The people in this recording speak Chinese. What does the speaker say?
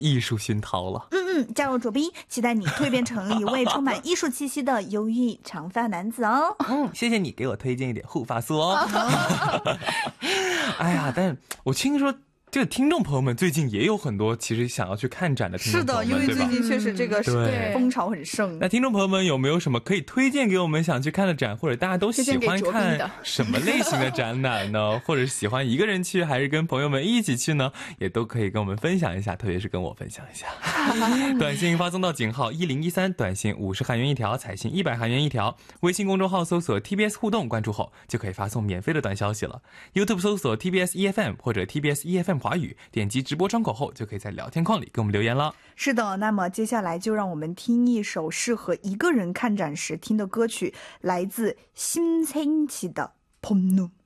艺术熏陶了。 加入左斌，期待你蜕变成一位充满艺术气息的忧郁长发男子哦。 谢谢你给我推荐一点护发素哦。哎呀，但我听说这个听众朋友们最近也有很多其实想要去看展的听众朋友们， 是的，因为最对吧？ 近确实这个对风潮很盛。 那听众朋友们有没有什么可以推荐给我们想去看的展，或者大家都喜欢看什么类型的展览呢？或者喜欢一个人去还是跟朋友们一起去呢？也都可以跟我们分享一下，特别是跟我分享一下。短信发送到井号1013，短信50韩元一条，彩信100韩元一条。微信公众号搜索 TBS 互动，关注后就可以发送免费的短消息了。YouTube 搜索 TBS EFM 或者 TBS EFM 华语，点击直播窗口后就可以在聊天框里给我们留言了。 是的，那么接下来就让我们听一首适合一个人看展时听的歌曲，来自심생지的봄눈。